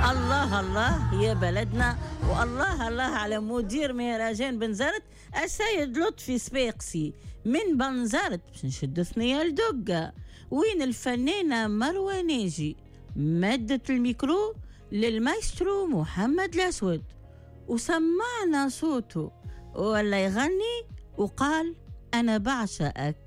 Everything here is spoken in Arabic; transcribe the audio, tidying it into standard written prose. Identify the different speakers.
Speaker 1: الله الله يا بلدنا، والله الله على مدير مهرجان بنزرت السيد لطفي سبيقسي من بنزرت باش نشد ثنية لدقة. وين الفنانة مروة ناجي مدت الميكرو للمايسترو محمد الأسود وسمعنا صوته ولا يغني وقال أنا بعشقك.